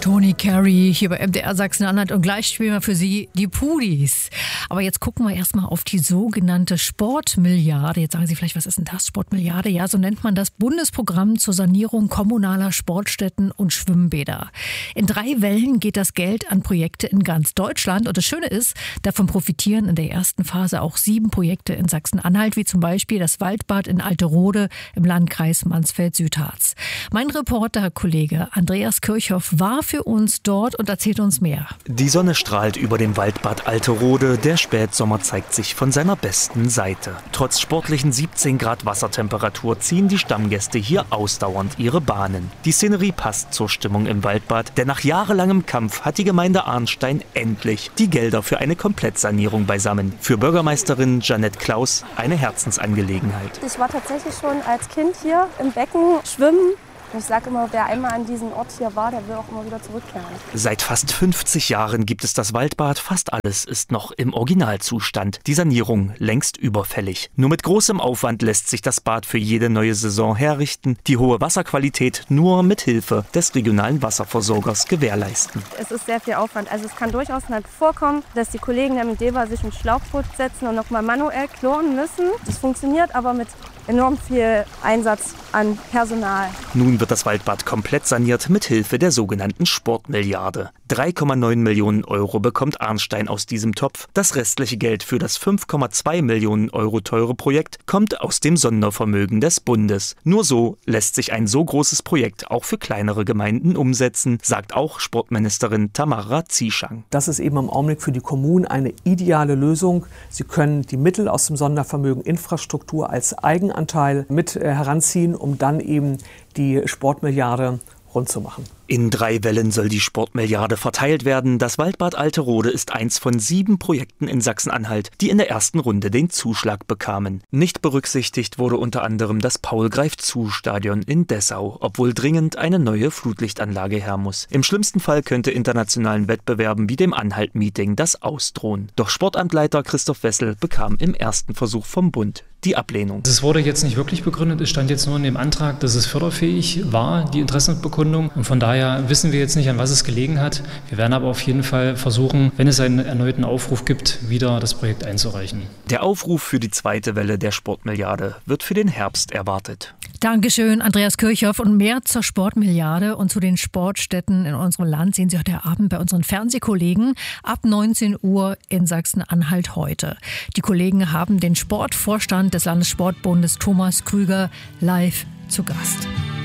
Toni Carey hier bei MDR Sachsen-Anhalt und gleich spielen wir für Sie die Pudis. Aber jetzt gucken wir erstmal auf die sogenannte Sportmilliarde. Jetzt sagen Sie vielleicht, was ist denn das, Sportmilliarde? Ja, so nennt man das Bundesprogramm zur Sanierung kommunaler Sportstätten und Schwimmbäder. In 3 Wellen geht das Geld an Projekte in ganz Deutschland. Und das Schöne ist, davon profitieren in der ersten Phase auch 7 Projekte in Sachsen-Anhalt, wie zum Beispiel das Waldbad in Alterode im Landkreis Mansfeld-Südharz. Mein Reporter-Kollege Andreas Kirchhoff war für uns dort und erzählt uns mehr. Die Sonne strahlt über dem Waldbad Alterode. Der Spätsommer zeigt sich von seiner besten Seite. Trotz sportlichen 17 Grad Wassertemperatur ziehen die Stammgäste hier ausdauernd ihre Bahnen. Die Szenerie passt zur Stimmung im Waldbad, denn nach jahrelangem Kampf hat die Gemeinde Arnstein endlich die Gelder für eine Komplettsanierung beisammen. Für Bürgermeisterin Jeanette Klaus eine Herzensangelegenheit. Ich war tatsächlich schon als Kind hier im Becken schwimmen. Ich sage immer, wer einmal an diesem Ort hier war, der will auch immer wieder zurückkehren. Seit fast 50 Jahren gibt es das Waldbad. Fast alles ist noch im Originalzustand. Die Sanierung längst überfällig. Nur mit großem Aufwand lässt sich das Bad für jede neue Saison herrichten. Die hohe Wasserqualität nur mit Hilfe des regionalen Wasserversorgers gewährleisten. Es ist sehr viel Aufwand. Also es kann durchaus vorkommen, dass die Kollegen der Medeva sich ein Schlauchboot setzen und nochmal manuell klonen müssen. Das funktioniert aber mit enorm viel Einsatz an Personal. Nun wird das Waldbad komplett saniert mit Hilfe der sogenannten Sportmilliarde. 3,9 Millionen Euro bekommt Arnstein aus diesem Topf. Das restliche Geld für das 5,2 Millionen Euro teure Projekt kommt aus dem Sondervermögen des Bundes. Nur so lässt sich ein so großes Projekt auch für kleinere Gemeinden umsetzen, sagt auch Sportministerin Tamara Zieschang. Das ist eben im Augenblick für die Kommunen eine ideale Lösung. Sie können die Mittel aus dem Sondervermögen Infrastruktur als Eigenanteil mit heranziehen, um dann eben die Sportmilliarde rund zu machen. In 3 Wellen soll die Sportmilliarde verteilt werden. Das Waldbad Alterode ist eins von 7 Projekten in Sachsen-Anhalt, die in der ersten Runde den Zuschlag bekamen. Nicht berücksichtigt wurde unter anderem das Paul-Greif-zu-Stadion in Dessau, obwohl dringend eine neue Flutlichtanlage her muss. Im schlimmsten Fall könnte internationalen Wettbewerben wie dem Anhalt-Meeting das ausdrohen. Doch Sportamtleiter Christoph Wessel bekam im ersten Versuch vom Bund die Ablehnung. Es wurde jetzt nicht wirklich begründet, es stand jetzt nur in dem Antrag, dass es förderfähig war, die Interessenbekundung. Und von daher wissen wir jetzt nicht, an was es gelegen hat. Wir werden aber auf jeden Fall versuchen, wenn es einen erneuten Aufruf gibt, wieder das Projekt einzureichen. Der Aufruf für die zweite Welle der Sportmilliarde wird für den Herbst erwartet. Dankeschön, Andreas Kirchhoff. Und mehr zur Sportmilliarde und zu den Sportstätten in unserem Land sehen Sie heute Abend bei unseren Fernsehkollegen ab 19 Uhr in Sachsen-Anhalt heute. Die Kollegen haben den Sportvorstand des Landessportbundes Thomas Krüger live zu Gast.